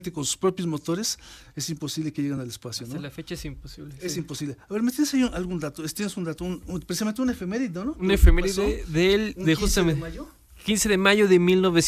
con sus propios motores, es imposible que lleguen al espacio, ¿no? Hasta la fecha es imposible. Es sí. imposible. A ver, ¿me tienes ahí algún dato? ¿Tienes un dato? Precisamente un efeméride, ¿no? Un efeméride de ¿Un 15 de justamente mayo? 15 de mayo de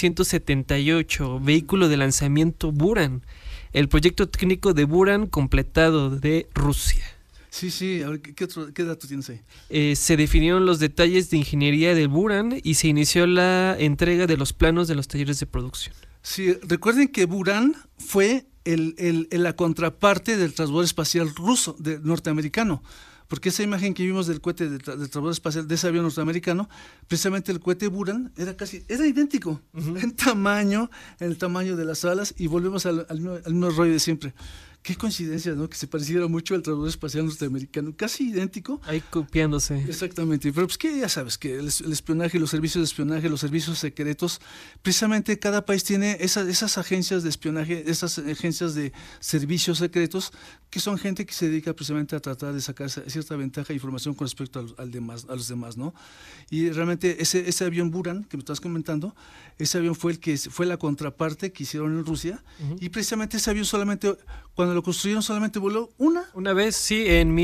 1978, vehículo de lanzamiento Buran, el proyecto técnico de Buran completado de Rusia. Sí, a ver, ¿qué dato tienes ahí? Se definieron los detalles de ingeniería del Buran y se inició la entrega de los planos de los talleres de producción. Sí, recuerden que Buran fue la contraparte del transbordador espacial ruso, norteamericano, porque esa imagen que vimos del cohete del transbordador espacial, de ese avión norteamericano, precisamente el cohete Buran era idéntico, en el tamaño de las alas, y volvemos al mismo rollo de siempre. Qué coincidencia, ¿no? Que se pareciera mucho al transbordador espacial norteamericano, casi idéntico. Ahí copiándose. Exactamente, pero pues que ya sabes que el espionaje, los servicios de espionaje, los servicios secretos, precisamente cada país tiene esas agencias de espionaje, esas agencias de servicios secretos, que son gente que se dedica precisamente a tratar de sacar cierta ventaja e información con respecto a los demás, ¿no? Y realmente ese avión Buran que me estás comentando, ese avión fue la contraparte que hicieron en Rusia, y precisamente ese avión solamente, cuando lo construyeron, solamente voló una vez, sí, en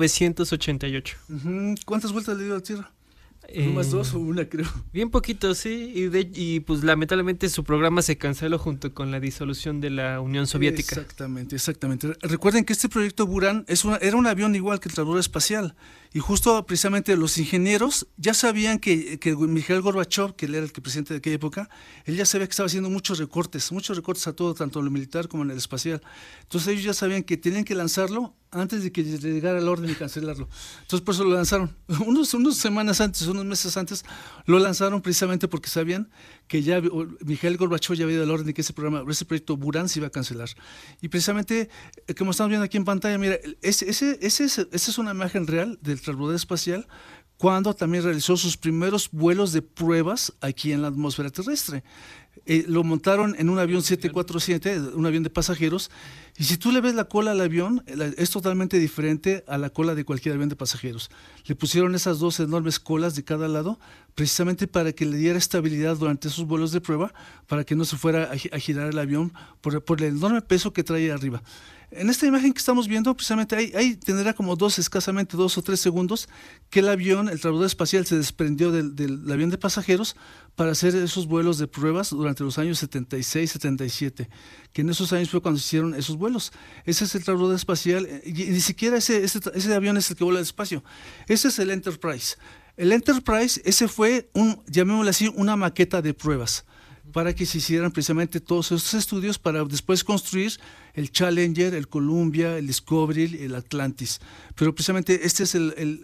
1988. ¿Cuántas vueltas le dio a la Tierra? ¿No más dos o una, creo? Bien poquito, sí, y pues lamentablemente su programa se canceló junto con la disolución de la Unión Soviética. Exactamente. Recuerden que este proyecto Buran era un avión igual que el transbordador espacial, y justo precisamente los ingenieros ya sabían que Mikhail Gorbachev, que él era el presidente de aquella época, él ya sabía que estaba haciendo muchos recortes a todo, tanto en lo militar como en el espacial. Entonces ellos ya sabían que tenían que lanzarlo antes de que les llegara la orden de cancelarlo. Entonces por eso lo lanzaron. Unos semanas antes, unos meses antes, lo lanzaron precisamente porque sabían que ya Mikhail Gorbachev ya había dado la orden de que ese proyecto Buran se iba a cancelar. Y precisamente, como estamos viendo aquí en pantalla, mira, esa es una imagen real del transbordador espacial cuando también realizó sus primeros vuelos de pruebas aquí en la atmósfera terrestre. Lo montaron en un avión 747, un avión de pasajeros, y si tú le ves la cola al avión, es totalmente diferente a la cola de cualquier avión de pasajeros. Le pusieron esas dos enormes colas de cada lado, precisamente para que le diera estabilidad durante esos vuelos de prueba, para que no se fuera a girar el avión por el enorme peso que trae arriba. En esta imagen que estamos viendo, precisamente ahí tendrá como escasamente 2 o 3 segundos que el transbordador espacial se desprendió del avión de pasajeros para hacer esos vuelos de pruebas durante los años 76, 77, que en esos años fue cuando se hicieron esos vuelos. Ese es el transbordador espacial, y ni siquiera ese avión es el que vuela al espacio, ese es el Enterprise. El Enterprise, ese fue, llamémoslo así, una maqueta de pruebas, para que se hicieran precisamente todos esos estudios para después construir el Challenger, el Columbia, el Discovery, el Atlantis. Pero precisamente este es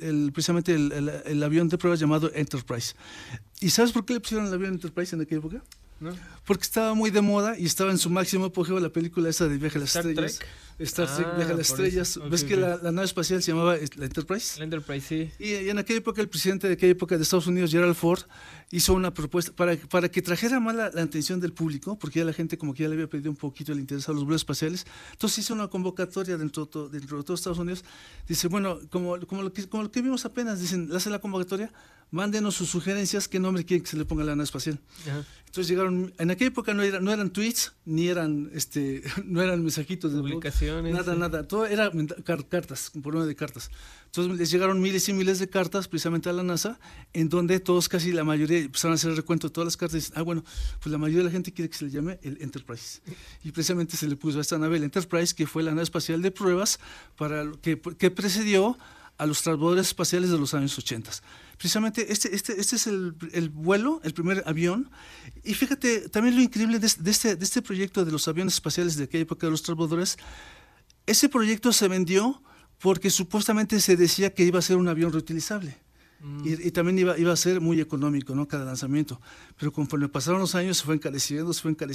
el avión de pruebas llamado Enterprise. ¿Y sabes por qué le pusieron el avión Enterprise en aquella época? ¿No? Porque estaba muy de moda y estaba en su máximo apogeo la película esa de Viaje a las Estrellas. Star Trek, Viaje a las Estrellas. Okay, ¿Ves que la nave espacial se llamaba la Enterprise? La Enterprise, sí. Y en aquella época el presidente de aquella época de Estados Unidos, Gerald Ford, hizo una propuesta para que trajera más la atención del público, porque ya la gente como que ya le había perdido un poquito el interés a los vuelos espaciales. Entonces hizo una convocatoria dentro de todo Estados Unidos. Dice, bueno, como lo que vimos apenas, dicen, hace la convocatoria, mándenos sus sugerencias, qué nombre quieren que se le ponga a la nave espacial. Ajá. Entonces llegaron, en aquella época no eran tweets, ni eran no eran mensajitos de publicaciones, nada, todo era cartas, por medio de cartas. Entonces les llegaron miles y miles de cartas precisamente a la NASA, en donde todos, casi la mayoría, empezaron a hacer el recuento de todas las cartas y dicen, bueno, pues la mayoría de la gente quiere que se le llame el Enterprise. Y precisamente se le puso a esta nave el Enterprise, que fue la nave espacial de pruebas que precedió a los transbordadores espaciales de los años 80. Precisamente este es el vuelo, el primer avión. Y fíjate, también lo increíble de este proyecto de los aviones espaciales de aquella época de los transbordadores, ese proyecto se vendió porque supuestamente se decía que iba a ser un avión reutilizable. Y también iba a ser muy económico, ¿no? Cada lanzamiento. Pero conforme pasaron los años se fue encareciendo.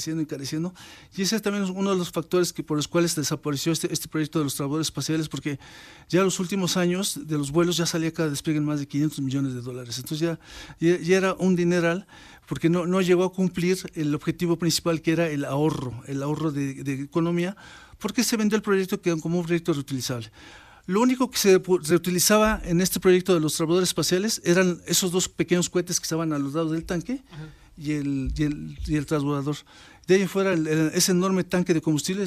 Y ese también es uno de los factores por los cuales desapareció este proyecto de los transbordadores espaciales, porque ya en los últimos años de los vuelos ya salía cada despegue en más de $500 millones. Entonces ya era un dineral, porque no llegó a cumplir el objetivo principal, que era el ahorro de economía, porque se vendió el proyecto como un proyecto reutilizable. Lo único que se reutilizaba en este proyecto de los transbordadores espaciales eran esos dos pequeños cohetes que estaban a los lados del tanque, y el transbordador. De ahí fuera, ese enorme tanque de combustible